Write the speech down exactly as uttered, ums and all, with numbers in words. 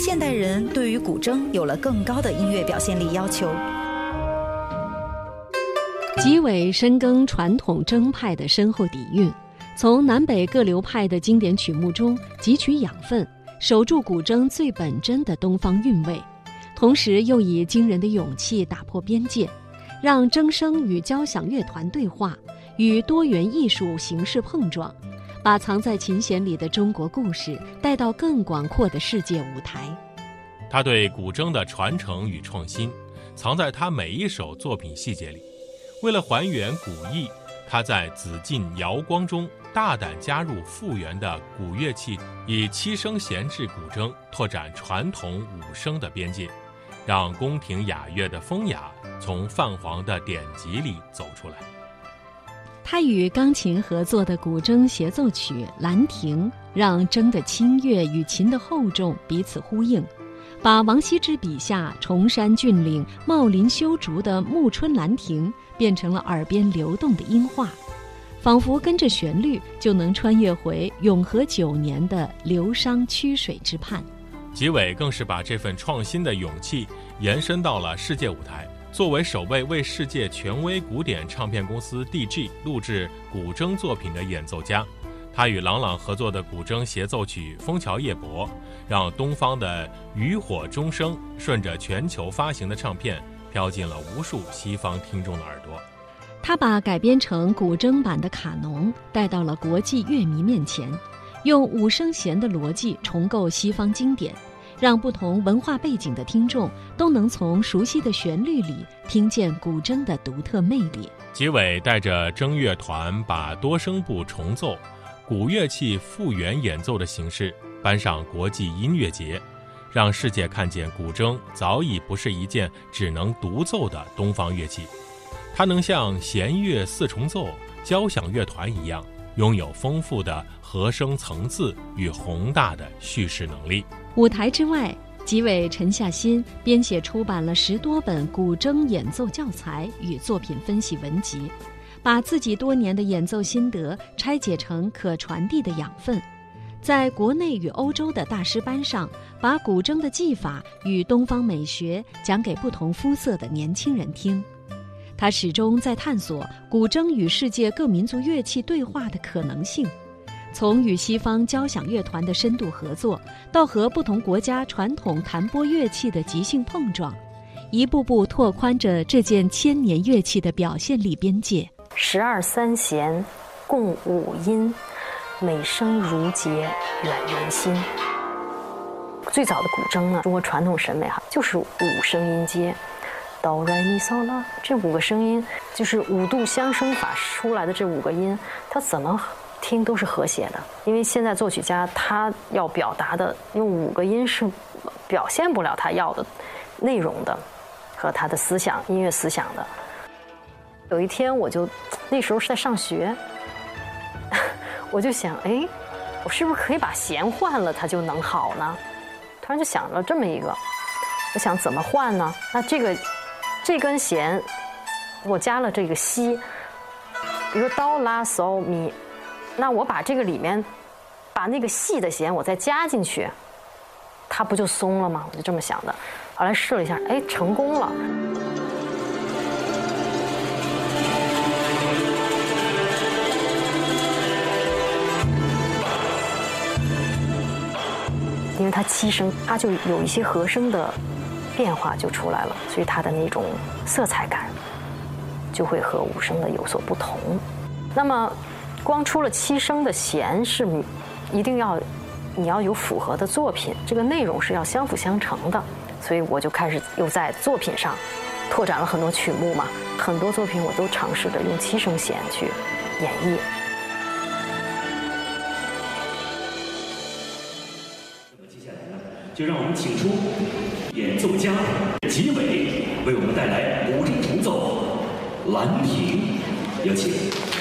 现代人对于古筝有了更高的音乐表现力要求。 吉伟深耕传统筝派的深厚底蕴，从南北各流派的经典曲目中汲取养分，守住古筝最本真的东方韵味，同时又以惊人的勇气打破边界，让筝声与交响乐团对话，与多元艺术形式碰撞，把藏在琴弦里的中国故事带到更广阔的世界舞台。 他对古筝的传承与创新藏在他每一首作品细节里。为了还原古意，他在紫禁瑶光中大胆加入复原的古乐器，以七声弦制古筝拓展传统五声的边界，让宫廷雅乐的风雅从泛黄的典籍里走出来。 他与钢琴合作的古筝协奏曲《兰亭》，让筝的清越与琴的厚重彼此呼应，把王羲之笔下崇山峻岭、茂林修竹的暮春兰亭变成了耳边流动的音画，仿佛跟着旋律就能穿越回永和九年的流觞曲水之畔。 吉伟更是把这份创新的勇气延伸到了世界舞台。作为首位为世界权威古典唱片公司 D G 录制古筝作品的演奏家，他与郎朗合作的古筝协奏曲《枫桥夜泊》，让东方的渔火钟声顺着全球发行的唱片飘进了无数西方听众的耳朵。 他把改编成古筝版的卡农带到了国际乐迷面前，用五声弦的逻辑重构西方经典，让不同文化背景的听众都能从熟悉的旋律里听见古筝的独特魅力。 吉伟带着筝乐团把多声部重奏、古乐器复原演奏的形式搬上国际音乐节，让世界看见古筝早已不是一件只能独奏的东方乐器，它能像弦乐四重奏、交响乐团一样，拥有丰富的和声层次与宏大的叙事能力。 舞台之外，吉伟沉下心编写出版了十多本古筝演奏教材与作品分析文集，把自己多年的演奏心得拆解成可传递的养分，在国内与欧洲的大师班上，把古筝的技法与东方美学讲给不同肤色的年轻人听。他始终在探索古筝与世界各民族乐器对话的可能性，从与西方交响乐团的深度合作，到和不同国家传统弹拨乐器的即兴碰撞，一步步拓宽着这件千年乐器的表现力边界。 十二三弦，共五音，每声如结，远人心。最早的古筝呢，中国传统审美哈，就是五声音阶。哆来咪嗦啦，这五个声音就是五度相生法出来的这五个音，它怎么听都是和谐的。因为现在作曲家他要表达的用五个音是表现不了他要的内容的和他的思想、音乐思想的。有一天我就那时候是在上学，我就想，哎，我是不是可以把弦换了，它就能好呢？突然就想了这么一个，我想怎么换呢？那这个。这根弦，我加了这个西，比如哆拉嗦咪，那我把这个里面，把那个细的弦我再加进去，它不就松了吗？我就这么想的。后来试了一下，哎，成功了。因为它七声，它就有一些和声的变化就出来了，所以它的那种色彩感就会和五声的有所不同。那么光出了七声的弦是一定要你要有符合的作品，这个内容是要相辅相成的，所以我就开始又在作品上拓展了很多曲目嘛，很多作品我都尝试着用七声弦去演绎。 接下来呢，就让我们请出演奏家吉伟为我们带来古筝重奏《兰亭》，有请。